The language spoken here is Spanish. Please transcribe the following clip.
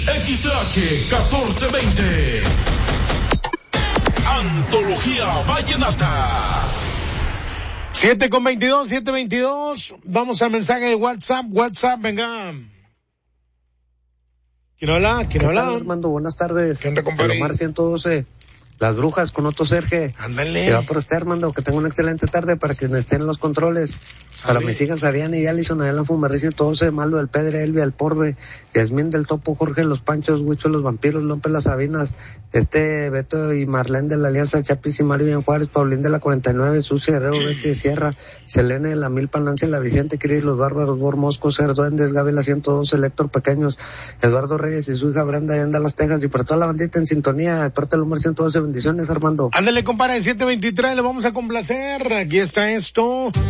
XH 1420. Antología Vallenata. 7:22. Vamos al mensaje de WhatsApp, venga. ¿Quién habla? Armando, buenas tardes. ¿Qué onda, compadre? Omar 112. Las Brujas con Otto Serge. Ándale. Que va por usted, Armando, que tenga una excelente tarde para que estén en los controles. Para mis hijas Ariana y Alison, allá en la Fumarrí 112, Malo del Pedre, Elvia, el Porbe, Yasmín del Topo, Jorge Los Panchos, Huicho Los Vampiros, López Las Sabinas, Beto y Marlene de la Alianza, Chapis y Mario Bien Juárez, Paulín de la 49, Sucia Herrero, Betty de Sierra, Selene de la Milpa, Nancy la Vicente, Cris, Los Bárbaros, Bor Mosco, Ser Duendes, Gaby la 112, Héctor Pequeños, Eduardo Reyes y su hija Brenda, allá en Las Tejas, y para toda la bandita en sintonía, de parte del número 112, bendiciones, Armando. Ándale, compadre, 7:23, le vamos a complacer. Aquí está esto.